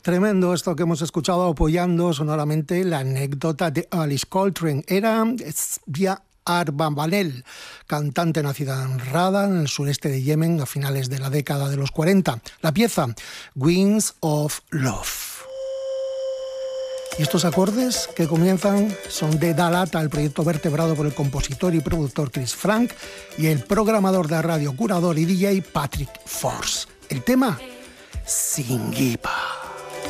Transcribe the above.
Tremendo esto que hemos escuchado, apoyando sonoramente la anécdota de Alice Coltrane. Era Svia Arbabanel, cantante nacida en Rada, en el sureste de Yemen, a finales de la década de los 40. La pieza, Wings of Love. Y estos acordes que comienzan son de Dalata, el proyecto vertebrado por el compositor y productor Chris Frank y el programador de radio, curador y DJ Patrick Force. El tema, Singipa.